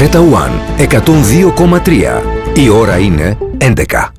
Creta One 102,3. Η ώρα είναι 11.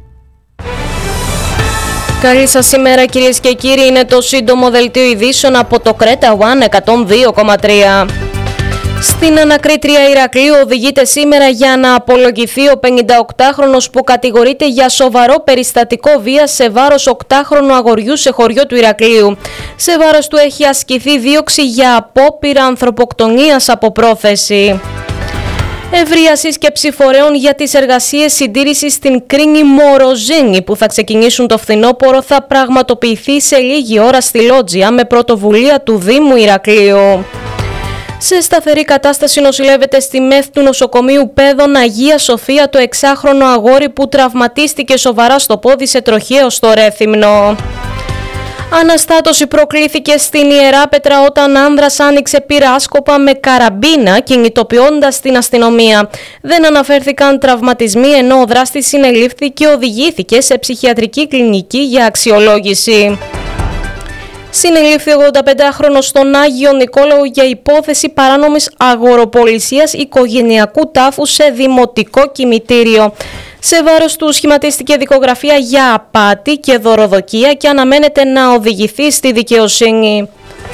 Καλή σας σήμερα κυρίες και κύριοι, είναι το σύντομο δελτίο ειδήσεων από το Creta One 102,3. Στην ανακρίτρια Ηρακλείου οδηγείται σήμερα για να απολογηθεί ο 58χρονος που κατηγορείται για σοβαρό περιστατικό βίας σε βάρος 8χρονου αγοριού σε χωριό του Ηρακλείου. Σε βάρος του έχει ασκηθεί δίωξη για απόπειρα ανθρωποκτονίας από πρόθεση. Ευρεία σύσκεψη φορέων για τις εργασίες συντήρησης στην Κρίνη Μοροζίνη που θα ξεκινήσουν το φθινόπωρο θα πραγματοποιηθεί σε λίγη ώρα στη Λότζια με πρωτοβουλία του Δήμου Ηρακλείου. Σε σταθερή κατάσταση νοσηλεύεται στη ΜΕΘ του νοσοκομείου Πέδων Αγία Σοφία το 6χρονο αγόρι που τραυματίστηκε σοβαρά στο πόδι σε τροχαίο στο Ρέθυμνο. Αναστάτωση προκλήθηκε στην Ιεράπετρα όταν άνδρας άνοιξε πυράσκοπα με καραμπίνα κινητοποιώντας την αστυνομία. Δεν αναφέρθηκαν τραυματισμοί ενώ ο δράστης συνελήφθη και οδηγήθηκε σε ψυχιατρική κλινική για αξιολόγηση. Συνελήφθη 85χρονος στον Άγιο Νικόλαο για υπόθεση παράνομης αγοροπολισίας οικογενειακού τάφου σε δημοτικό κημητήριο. Σε βάρος του σχηματίστηκε δικογραφία για απάτη και δωροδοκία και αναμένεται να οδηγηθεί στη δικαιοσύνη.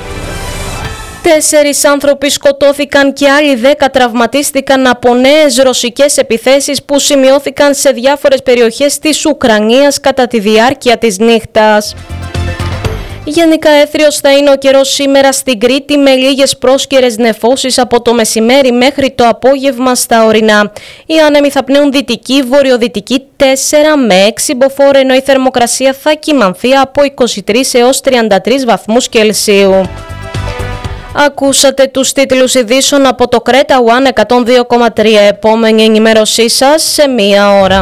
4 άνθρωποι σκοτώθηκαν και άλλοι 10 τραυματίστηκαν από νέες ρωσικές επιθέσεις που σημειώθηκαν σε διάφορες περιοχές της Ουκρανίας κατά τη διάρκεια της νύχτας. Γενικά έθριος θα είναι ο καιρός σήμερα στην Κρήτη με λίγες πρόσκαιρες νεφώσεις από το μεσημέρι μέχρι το απόγευμα στα ορεινά. Οι άνεμοι θα πνέουν δυτική, βορειοδυτική 4 με 6 μποφόρ ενώ η θερμοκρασία θα κυμανθεί από 23 έως 33 βαθμούς Κελσίου. Ακούσατε τους τίτλους ειδήσεων από το Creta One 102,3. Επόμενη ενημέρωσή σας σε μία ώρα.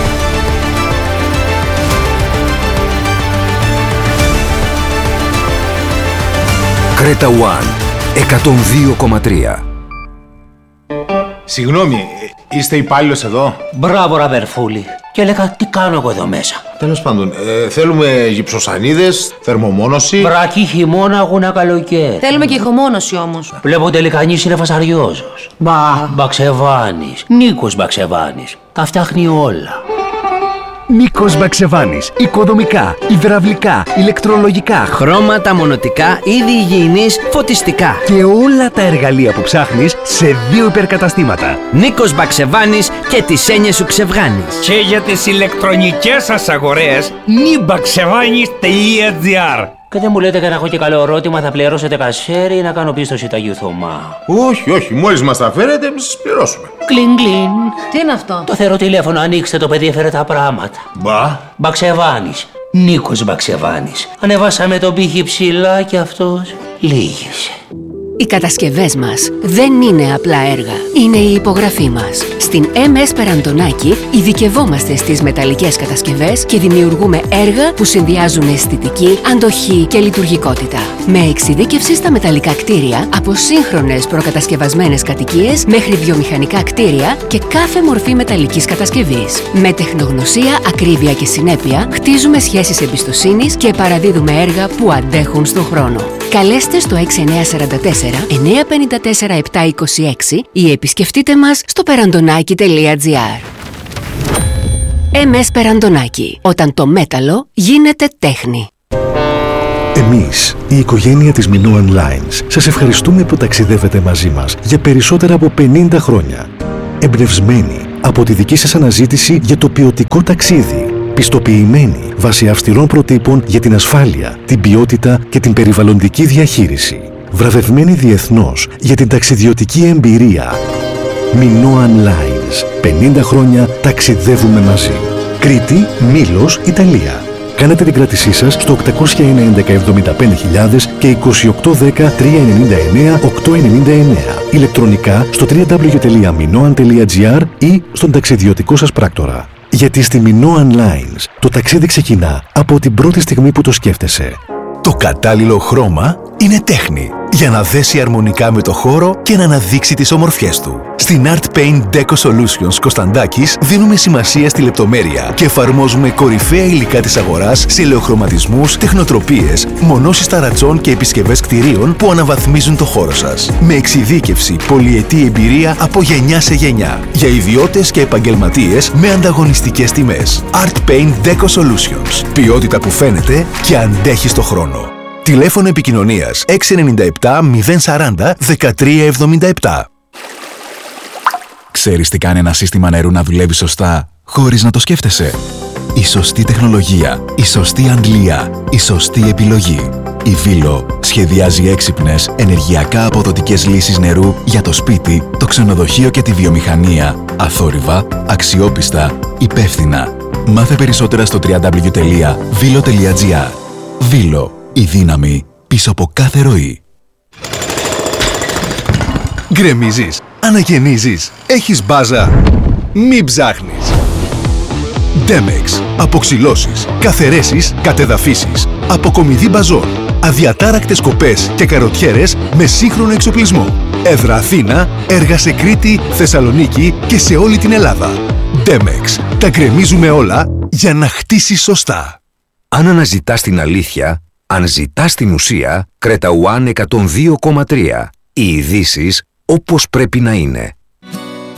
Creta One 102,3. Συγγνώμη, είστε υπάλληλος εδώ? Μπράβο, ραβερφούλη. Και έλεγα τι κάνω εγώ εδώ μέσα. Τέλος πάντων, θέλουμε γυψοσανίδες, θερμομόνωση. Βρακή χειμώνα, αγούνα καλοκαίρι. Θέλουμε και ηχομόνωση όμως. Βλέπω τελικά κανείς είναι φασαριόζος. Μπαξεβάνης. Νίκος Μπαξεβάνης. Τα φτιάχνει όλα. Νίκος Μπαξεβάνης. Οικοδομικά, υδραυλικά, ηλεκτρολογικά, χρώματα, μονοτικά, είδη υγιεινής, φωτιστικά. Και όλα τα εργαλεία που ψάχνεις σε 2 υπερκαταστήματα. Νίκος Μπαξεβάνης και τις έννοιες σου ξεβγάνεις. Και για τις ηλεκτρονικές σας αγορές, nibaxevanis.gr. Και δεν μου λέτε και να έχω και καλό ερώτημα, θα πληρώσετε κασέρι ή να κάνω πίστοση Αγίου Θωμά? Όχι, μόλις μας τα φέρετε, εμείς σας πληρώσουμε. Κλιν κλιν. Τι είναι αυτό? Το θεωρώ τηλέφωνο, ανοίξτε, το παιδί έφερε τα πράγματα. Μπαξεβάνης. Νίκος Μπαξεβάνης. Ανεβάσαμε τον πύχη ψηλά και αυτός λύγησε. Οι κατασκευές μας δεν είναι απλά έργα, είναι η υπογραφή μας. Στην MS Περαντονάκη ειδικευόμαστε στις μεταλλικές κατασκευές και δημιουργούμε έργα που συνδυάζουν αισθητική, αντοχή και λειτουργικότητα. Με εξειδίκευση στα μεταλλικά κτίρια, από σύγχρονες προκατασκευασμένες κατοικίες μέχρι βιομηχανικά κτίρια και κάθε μορφή μεταλλικής κατασκευής. Με τεχνογνωσία, ακρίβεια και συνέπεια, χτίζουμε σχέσεις εμπιστοσύνης και παραδίδουμε έργα που αντέχουν στον χρόνο. Καλέστε στο 6944-954-726 ή επισκεφτείτε μας στο perandonaki.gr. MS Περαντονάκη. Όταν το μέταλλο γίνεται τέχνη. Εμείς, η οικογένεια της Minoan Lines, σας ευχαριστούμε που ταξιδεύετε μαζί μας για περισσότερα από 50 χρόνια. Εμπνευσμένοι από τη δική σας αναζήτηση για το ποιοτικό ταξίδι. Πιστοποιημένοι βάσει αυστηρών προτύπων για την ασφάλεια, την ποιότητα και την περιβαλλοντική διαχείριση. Βραβευμένοι διεθνώς για την ταξιδιωτική εμπειρία. Minoan Lines. 50 χρόνια ταξιδεύουμε μαζί. Κρήτη, Μήλος, Ιταλία. Κάνετε την κράτησή σας στο 809-75.000 και 2810-399-899. Ηλεκτρονικά στο www.minoan.gr ή στον ταξιδιωτικό σας πράκτορα. Γιατί στη Minoan Lines το ταξίδι ξεκινά από την πρώτη στιγμή που το σκέφτεσαι. Το κατάλληλο χρώμα είναι τέχνη για να δέσει αρμονικά με το χώρο και να αναδείξει τις ομορφιές του. Στην Art Paint Deco Solutions Κωνσταντάκης δίνουμε σημασία στη λεπτομέρεια και εφαρμόζουμε κορυφαία υλικά της αγοράς σε ελαιοχρωματισμούς, τεχνοτροπίες, μονώσεις ταρατσών και επισκευές κτηρίων που αναβαθμίζουν το χώρο σας. Με εξειδίκευση, πολυετή εμπειρία από γενιά σε γενιά. Για ιδιώτες και επαγγελματίες με ανταγωνιστικές τιμές. Art Paint Deco Solutions. Ποιότητα που φαίνεται και αντέχει στο χρόνο. Τηλέφωνο επικοινωνίας 697 040 1377. Ξέρεις τι κάνει ένα σύστημα νερού να δουλεύει σωστά, χωρίς να το σκέφτεσαι? Η σωστή τεχνολογία, η σωστή αντλία, η σωστή επιλογή. Η Βίλο σχεδιάζει έξυπνες, ενεργειακά αποδοτικές λύσεις νερού για το σπίτι, το ξενοδοχείο και τη βιομηχανία, αθόρυβα, αξιόπιστα, υπεύθυνα. Μάθε περισσότερα στο www.vilo.gr. Βίλο. Η δύναμη πίσω από κάθε ροή. Γκρεμίζεις, αναγεννίζεις, έχεις μπάζα. Μην ψάχνεις. Demex. Αποξυλώσεις, καθαιρέσεις, κατεδαφίσεις. Αποκομιδή μπαζών. Αδιατάρακτες κοπές και καροτιέρες με σύγχρονο εξοπλισμό. Έδρα Αθήνα, έργα σε Κρήτη, Θεσσαλονίκη και σε όλη την Ελλάδα. Demex. Τα γκρεμίζουμε όλα για να χτίσεις σωστά. Αν αναζητάς την αλήθεια, αν ζητάς την ουσία, Creta One 102,3. Οι ειδήσεις όπως πρέπει να είναι.